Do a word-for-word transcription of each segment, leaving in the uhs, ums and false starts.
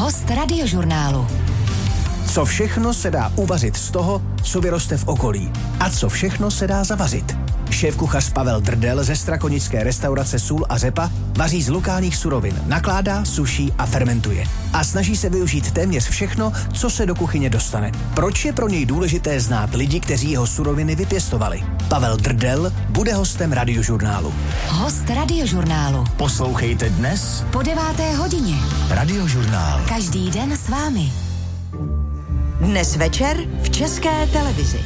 Host Radiožurnálu. Co všechno se dá uvařit z toho, co vyroste v okolí? A co všechno se dá zavařit? Šéfkuchař Pavel Drdel ze strakonické restaurace Sůl a řepa vaří z lokálních surovin, nakládá, suší a fermentuje. A snaží se využít téměř všechno, co se do kuchyně dostane. Proč je pro něj důležité znát lidi, kteří jeho suroviny vypěstovali? Pavel Drdel bude hostem Radiožurnálu. Host Radiožurnálu. Poslouchejte dnes Po deváté hodině. Radiožurnál. Každý den s vámi. Dnes večer v České televizi.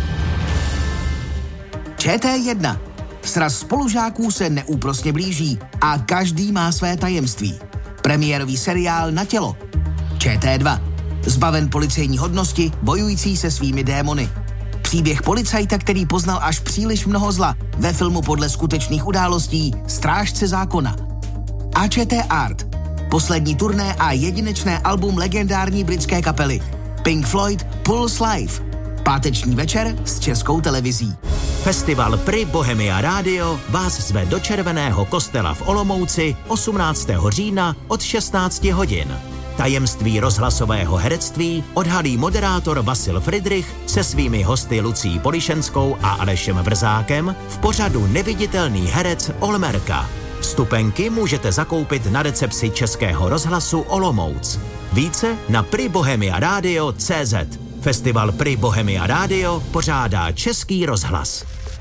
Č T jedna. Sraz spolužáků se neúprosně blíží a každý má své tajemství. Premiérový seriál Na tělo. Č T dva. Zbaven policejní hodnosti, bojující se svými démony. Příběh policajta, který poznal až příliš mnoho zla, ve filmu podle skutečných událostí Strážce zákona. A Č T Art. Poslední turné a jedinečné album legendární britské kapely Pink Floyd Pulse Live. Páteční večer s Českou televizí. Festival Pri Bohemia Radio vás zve do Červeného kostela v Olomouci osmnáctého října od šestnácti hodin. Tajemství rozhlasového herectví odhalí moderátor Vasil Fridrich se svými hosty Lucí Polišenskou a Alešem Vrzákem v pořadu Neviditelný herec Olmerka. Vstupenky můžete zakoupit na recepci Českého rozhlasu Olomouc. Více na pri bohemia radio tečka cé zet. Festival Pri Bohemia Radio pořádá Český rozhlas.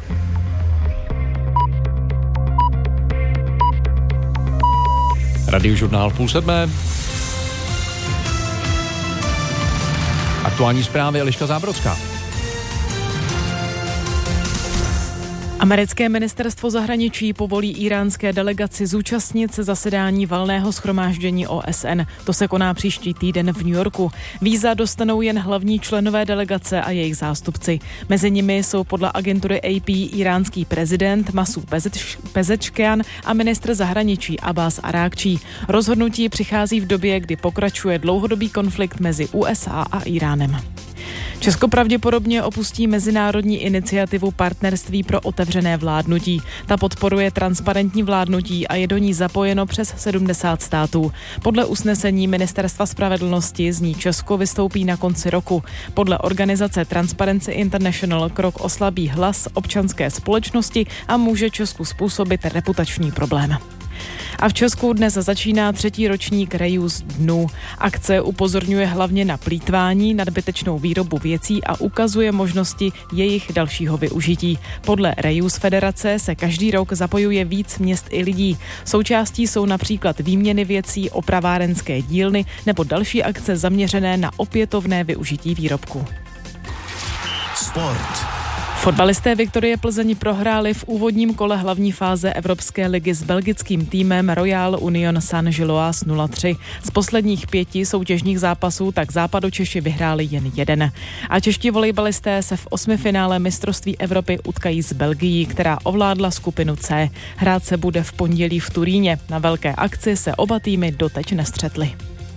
Radiožurnál půl sedmé. Aktuální zprávy Eliška Zábrodská. Americké ministerstvo zahraničí povolí íránské delegaci zúčastnit se zasedání valného shromáždění O S N. To se koná příští týden v New Yorku. Víza dostanou jen hlavní členové delegace a jejich zástupci. Mezi nimi jsou podle agentury A P iránský prezident Masud Pezeškian a ministr zahraničí Abbas Arákčí. Rozhodnutí přichází v době, kdy pokračuje dlouhodobý konflikt mezi U S A a Iránem. Česko pravděpodobně opustí mezinárodní iniciativu Partnerství pro otevřené vládnutí. Ta podporuje transparentní vládnutí a je do ní zapojeno přes sedmdesát států. Podle usnesení Ministerstva spravedlnosti z ní Česko vystoupí na konci roku. Podle organizace Transparency International krok oslabí hlas občanské společnosti a může Česku způsobit reputační problém. A v Česku dnes začíná třetí ročník Reuse dnů. Akce upozorňuje hlavně na plýtvání, nadbytečnou výrobu věcí a ukazuje možnosti jejich dalšího využití. Podle Reuse Federace se každý rok zapojuje víc měst i lidí. Součástí jsou například výměny věcí, opravárenské dílny nebo další akce zaměřené na opětovné využití výrobku. Sport. Fotbalisté Viktorie Plzeň prohráli v úvodním kole hlavní fáze Evropské ligy s belgickým týmem Royal Union Saint-Gilloise nula tři. Z posledních pěti soutěžních zápasů tak Západočeši vyhráli jen jeden. A čeští volejbalisté se v osmifinále mistrovství Evropy utkají s Belgií, která ovládla skupinu C. Hrát se bude v pondělí v Turíně. Na velké akci se oba týmy doteď nestřetly.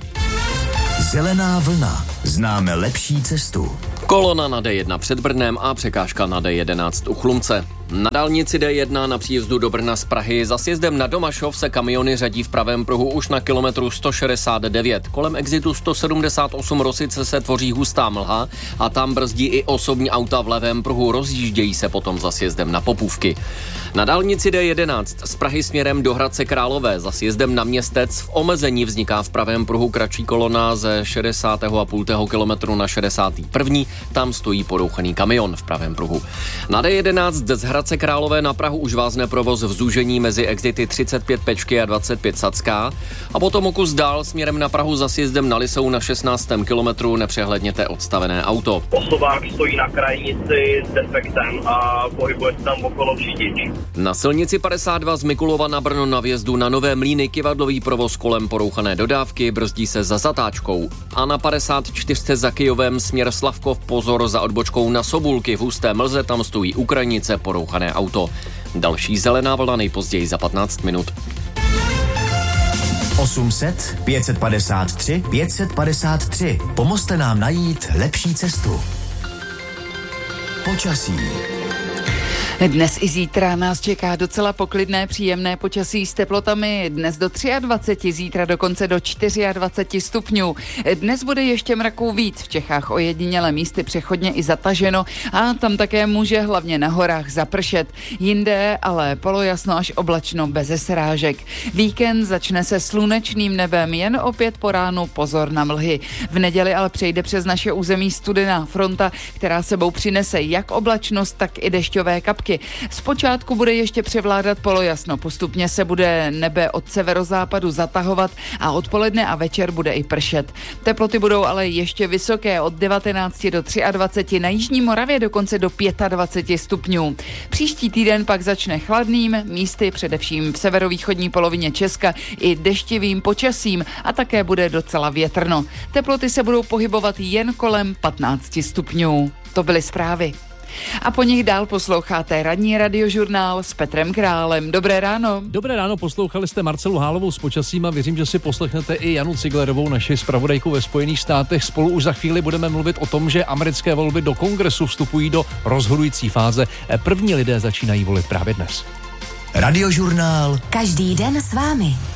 Zelená vlna. Známe lepší cestu. Kolona na D jedna před Brnem a překážka na D jedenáct u Chlumce. Na dálnici D jedna na příjezdu do Brna z Prahy za sjezdem na Domašov se kamiony řadí v pravém pruhu už na kilometru sto šedesát devět. Kolem exitu sto sedmdesát osm Rosice se tvoří hustá mlha a tam brzdí i osobní auta v levém pruhu, rozjíždějí se potom za sjezdem na Popůvky. Na dálnici D jedenáct z Prahy směrem do Hradce Králové za sjezdem na Městec v omezení vzniká v pravém pruhu kratší kolona ze šedesátého a půl kilometru na šedesátý první. Tam stojí porouchaný kamion v pravém pruhu. Na D jedenáct z Hradce Králové na Prahu už vázne provoz v zúžení mezi exity třicet pět Pečky a dvacet pět Sacká a potom o kus dál směrem na Prahu za sjezdem na Lisou na šestnáctém kilometru nepřehledněte odstavené auto. Osobák stojí na krajnici s defektem a pohybuje se tam okolo řidič. Na silnici padesát dva z Mikulova na Brno na vjezdu na Nové Mlýny kivadlový provoz kolem porouchané dodávky, brzdí se za zatáčkou. A na padesát čtyřce za Kyjovem směr Slavkov pozor za odbočkou na Sobulky v husté mlze, tam stojí u krajnice porouchané auto. Další zelená vlna nejpozději za patnáct minut. osm set, pět set padesát tři, pět set padesát tři. Pomozte nám najít lepší cestu. Počasí. Dnes i zítra nás čeká docela poklidné, příjemné počasí s teplotami dnes do dvacet tři, zítra dokonce do dvacet čtyři stupňů. Dnes bude ještě mraků víc, v Čechách ojediněle místy přechodně i zataženo a tam také může hlavně na horách zapršet. Jinde ale polojasno až oblačno beze srážek. Víkend začne se slunečným nebem, jen opět po ránu pozor na mlhy. V neděli ale přejde přes naše území studená fronta, která sebou přinese jak oblačnost, tak i dešťové kapky. Zpočátku bude ještě převládat polojasno, postupně se bude nebe od severozápadu zatahovat a odpoledne a večer bude i pršet. Teploty budou ale ještě vysoké, od devatenáct do dvacet tři, na jižní Moravě dokonce do dvacet pět stupňů. Příští týden pak začne chladným, místy především v severovýchodní polovině Česka i deštivým počasím a také bude docela větrno. Teploty se budou pohybovat jen kolem patnáct stupňů. To byly zprávy. A po nich dál posloucháte ranní radiožurnál s Petrem Králem. Dobré ráno. Dobré ráno, poslouchali jste Marcelu Hálovou s počasím a věřím, že si poslechnete i Janu Ciglerovou, naši zpravodajku ve Spojených státech. Spolu už za chvíli budeme mluvit o tom, že americké volby do kongresu vstupují do rozhodující fáze. První lidé začínají volit právě dnes. Radiožurnál. Každý den s vámi.